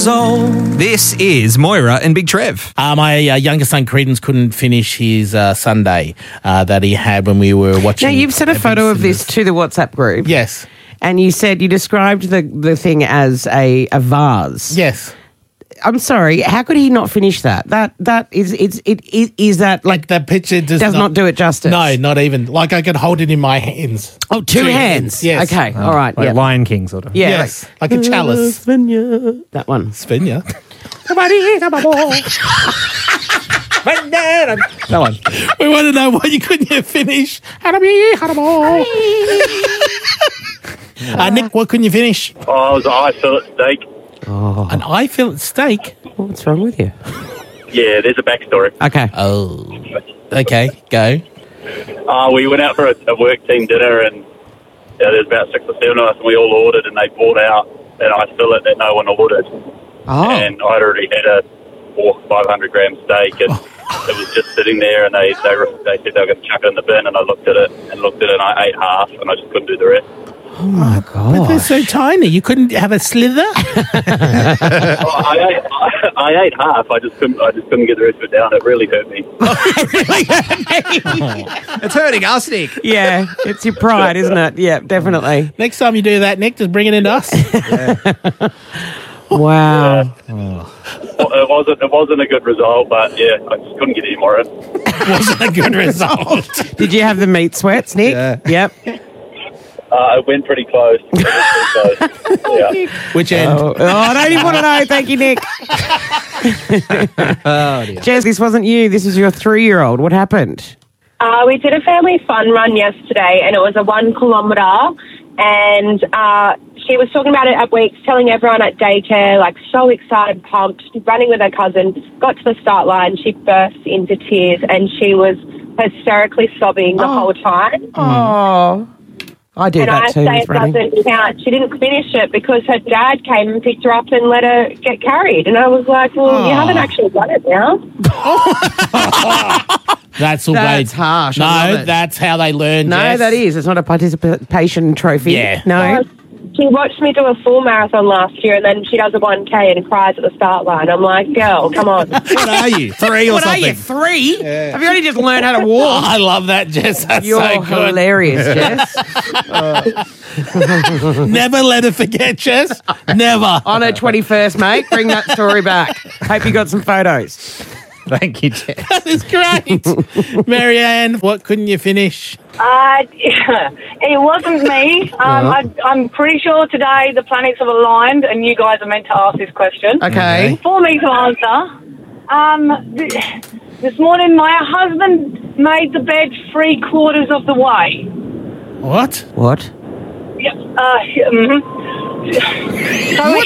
was old. This is Moira and Big Trev. My younger son, Credence, couldn't finish his Sunday that he had when we were watching. Now, you've sent a photo of this to the WhatsApp group. Yes. And you said you described the thing as a vase. Yes. I'm sorry. How could he not finish that? That is that Like the picture does not do it justice. No, not even. Like I could hold it in my hands. Oh, two hands. Yes. Okay. All right. Like Yeah. Lion King sort of. Yeah. Yes. Like a chalice. That one. Svenja. That one. We want to know why you couldn't finish. Nick, what couldn't you finish? Oh, it was an eye fillet steak. An eye fillet steak? What's wrong with you? Yeah, there's a backstory. Okay. Oh. Okay, go. We went out for a work team dinner, and there's about 6 or 7 of us, and we all ordered, and they brought out an eye fillet that no one ordered. Oh. And I'd already had a 500-gram steak, and it was just sitting there, and they said they were going to chuck it in the bin, and I looked at it, and I ate half, and I just couldn't do the rest. Oh my But they're God. so tiny. You couldn't have a slither? I ate half. I just couldn't get the rest of it down. It really hurt me. It's hurting us, Nick. Yeah, it's your pride, isn't it? Yeah, definitely. Next time you do that, Nick, just bring it in us. Wow. It wasn't a good result, but yeah, I just couldn't get any more in. Wasn't a good result. Did you have the meat sweats, Nick? Yeah. Yep. It went pretty close. Yeah. Which end? Oh, I don't even want to know. Thank you, Nick. Oh, dear. Jez, this wasn't you. This was your 3-year-old. What happened? We did a family fun run yesterday, and it was a 1 kilometre, and she was talking about it at weeks, telling everyone at daycare, like so excited, pumped, running with her cousin, got to the start line, she burst into tears, and she was hysterically sobbing the whole time. Oh. I do And that I too say with it running. doesn't count. She didn't finish it because her dad came and picked her up and let her get carried. And I was like, well, you haven't actually done it now. That's all That's great. harsh. I love No, it. that's how they learn. No, Jess. that is. It's not a participation trophy. Yeah. No. She watched me do a full marathon last year, and then she does a 1K and cries at the start line. I'm like, girl, come on. What are you? 3 or What something. are you, 3? Have you only just learned how to walk? I love that, Jess. That's You're so good. hilarious, Jess. Never let her forget, Jess. Never. On her 21st, mate. Bring that story back. Hope you got some photos. Thank you, Jess. That is great. Marianne, what couldn't you finish? It wasn't me. I'm pretty sure today the planets have aligned and you guys are meant to ask this question. Okay. For me to answer, this morning my husband made the bed 3/4 of the way. What? What? Yep. So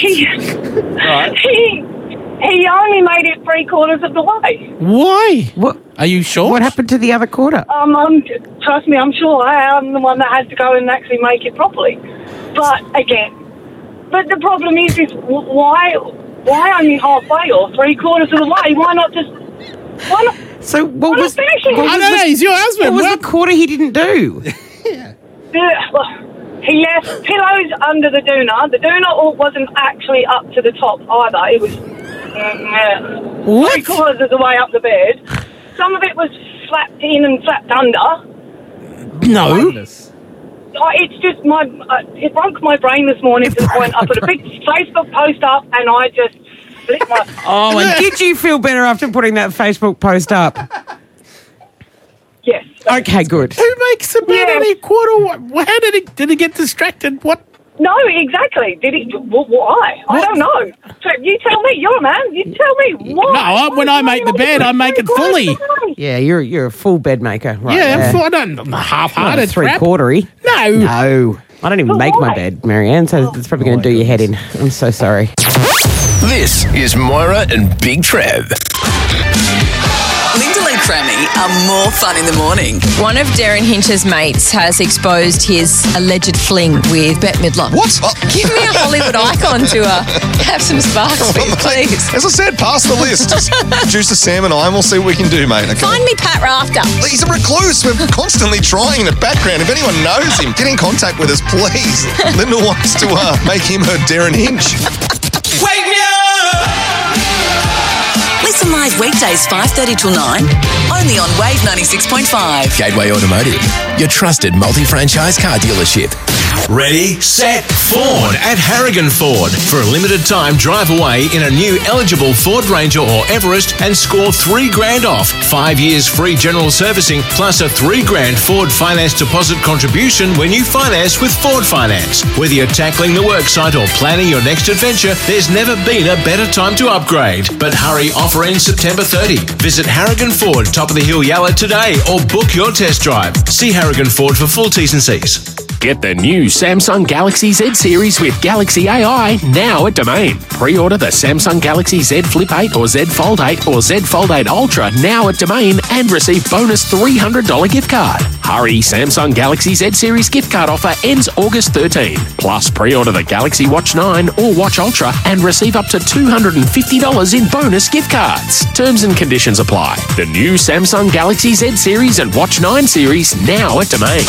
he only made it 3/4 of the way. Why? What? Are you sure? What happened to the other quarter? Trust me, I'm sure I'm the one that has to go and actually make it properly. But the problem is why only halfway or 3/4 of the way? Why not? So what I'm was? not finishing. what I was don't the- know. He's your husband. What was the quarter he didn't do? He left pillows under the doona. The doona wasn't actually up to the top either. It was What? 3/4 of the way up the bed. Some of it was flapped in and flapped under. No. It's just it broke my brain this morning to the point I put a big Facebook post up and I just split my... Oh, and did you feel better after putting that Facebook post up? Yes. Okay, good. Who makes a bed any quarter? How did he get distracted? What? No, exactly. Did he... Why? I don't know. So you tell me. You're a man. You tell me why. No, when I make the bed, I make it fully. Yeah, you're a full bed maker, right? Yeah, there. I'm half-hearted. crap. 3/4. No. No. I don't even make my bed, Marianne, so it's probably going to do your head in. I'm so sorry. This is Moira and Big Trev. Lyndall and Crammy are more fun in the morning. One of Darren Hinch's mates has exposed his alleged fling with Bette Midler. What? Give me a Hollywood icon to have some sparks with, please. As I said, pass the list. Just introduce to Sam and I and we'll see what we can do, mate. Okay? Find me Pat Rafter. He's a recluse. We're constantly trying in the background. If anyone knows him, get in contact with us, please. Lyndall wants to make him her Darren Hinch. Wake me up Live weekdays 5:30 till 9. Only on Wave 96.5. Gateway Automotive, your trusted multi-franchise car dealership. Ready, set, Ford at Harrigan Ford. For a limited time, drive away in a new eligible Ford Ranger or Everest and score $3,000 off. 5 years free general servicing plus a $3,000 Ford finance deposit contribution when you finance with Ford Finance. Whether you're tackling the worksite or planning your next adventure, there's never been a better time to upgrade. But hurry, offer ends September 30. Visit Harrigan Ford, Top of the Hill Yalla today or book your test drive. See Harrigan Ford for full T's and C's. Get the new Samsung Galaxy Z series with Galaxy AI now at Domain. Pre-order the Samsung Galaxy Z Flip 8 or Z Fold 8 or Z Fold 8 Ultra now at Domain and receive bonus $300 gift card. Hurry, Samsung Galaxy Z series gift card offer ends August 13. Plus, pre-order the Galaxy Watch 9 or Watch Ultra and receive up to $250 in bonus gift cards. Terms and conditions apply. The new Samsung Galaxy Z series and Watch 9 series now at Domain.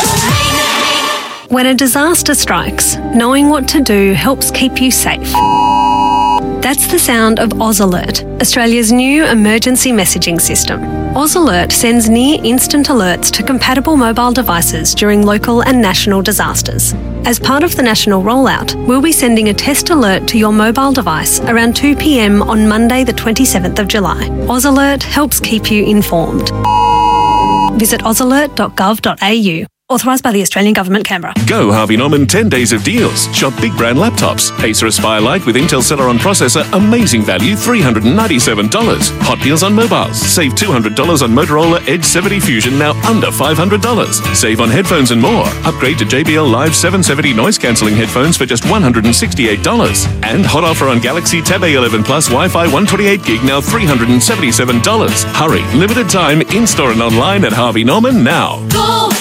When a disaster strikes, knowing what to do helps keep you safe. That's the sound of Oz Alert, Australia's new emergency messaging system. Oz Alert sends near-instant alerts to compatible mobile devices during local and national disasters. As part of the national rollout, we'll be sending a test alert to your mobile device around 2 p.m. on Monday the 27th of July. Oz Alert helps keep you informed. Visit ozalert.gov.au. Authorised by the Australian Government, Canberra. Go Harvey Norman 10 days of deals. Shop big brand laptops. Acer Aspire Lite with Intel Celeron processor. Amazing value, $397. Hot deals on mobiles. Save $200 on Motorola Edge 70 Fusion, now under $500. Save on headphones and more. Upgrade to JBL Live 770 noise cancelling headphones for just $168. And hot offer on Galaxy Tab A11 Plus Wi-Fi 128 gig, now $377. Hurry, limited time, in-store and online at Harvey Norman now. Go!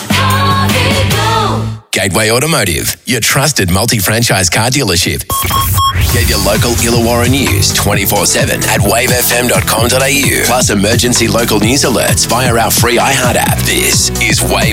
Gateway Automotive, your trusted multi-franchise car dealership. Get your local Illawarra news 24/7 at wavefm.com.au. Plus emergency local news alerts via our free iHeart app. This is Wave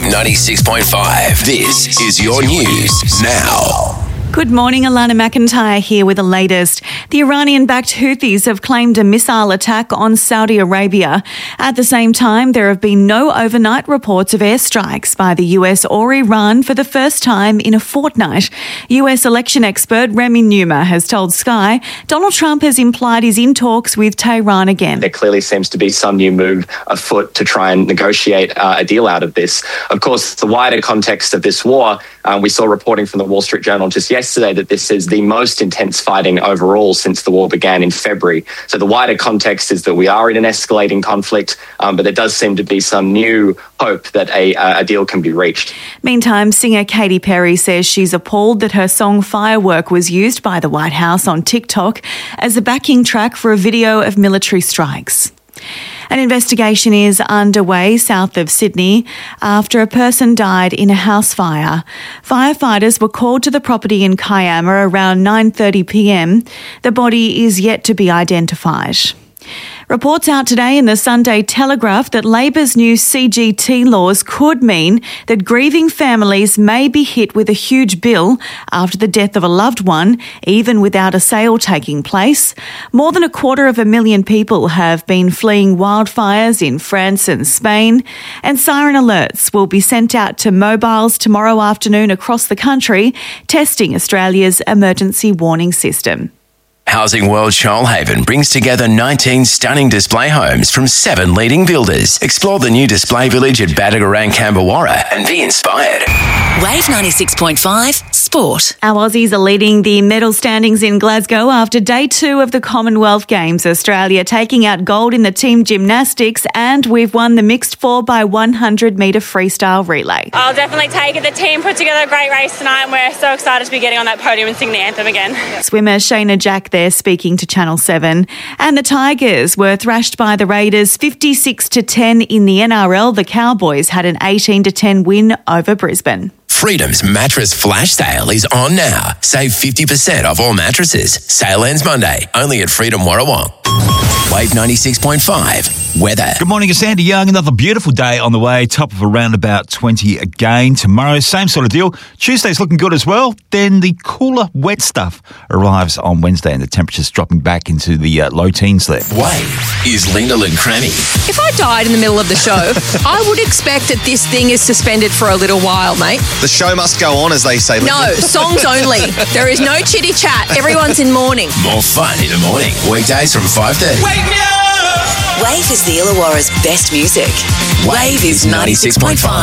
96.5. This is your news now. Good morning, Alana McIntyre here with the latest. The Iranian-backed Houthis have claimed a missile attack on Saudi Arabia. At the same time, there have been no overnight reports of airstrikes by the US or Iran for the first time in a fortnight. US election expert Remy Numa has told Sky Donald Trump has implied he's in talks with Tehran again. There clearly seems to be some new move afoot to try and negotiate a deal out of this. Of course, the wider context of this war, we saw reporting from the Wall Street Journal just yesterday that this is the most intense fighting overall since the war began in February. So the wider context is that we are in an escalating conflict, but there does seem to be some new hope that a deal can be reached. Meantime, singer Katy Perry says she's appalled that her song Firework was used by the White House on TikTok as a backing track for a video of military strikes. An investigation is underway south of Sydney after a person died in a house fire. Firefighters were called to the property in Kiama around 9:30 p.m. The body is yet to be identified. Reports out today in the Sunday Telegraph that Labor's new CGT laws could mean that grieving families may be hit with a huge bill after the death of a loved one, even without a sale taking place. More than 250,000 people have been fleeing wildfires in France and Spain, and siren alerts will be sent out to mobiles tomorrow afternoon across the country, testing Australia's emergency warning system. Housing World Shoalhaven brings together 19 stunning display homes from 7 leading builders. Explore the new display village at Badagarang, Camberwarra and be inspired. Wave 96.5 Sport. Our Aussies are leading the medal standings in Glasgow after day 2 of the Commonwealth Games. Australia taking out gold in the team gymnastics, and we've won the mixed 4x100 metre freestyle relay. I'll definitely take it. The team put together a great race tonight and we're so excited to be getting on that podium and sing the anthem again. Swimmer Shayna Jack there speaking to Channel 7. And the Tigers were thrashed by the Raiders 56-10 in the NRL. The Cowboys had an 18-10 win over Brisbane. Freedom's mattress flash sale is on now. Save 50% off all mattresses. Sale ends Monday, only at Freedom Warrawong. Wave 96.5. Weather. Good morning, it's Andy Young. Another beautiful day on the way. Top of around about 20 again. Tomorrow, same sort of deal. Tuesday's looking good as well. Then the cooler, wet stuff arrives on Wednesday and the temperature's dropping back into the low teens there. Wave is Lyndall and Crammy. If I died in the middle of the show, I would expect that this thing is suspended for a little while, mate. The show must go on, as they say. No, songs only. There is no chitty chat. Everyone's in mourning. More fun in the morning. Weekdays from 5:30. Wake me up! Wave is the Illawarra's best music. Wave is 96.5.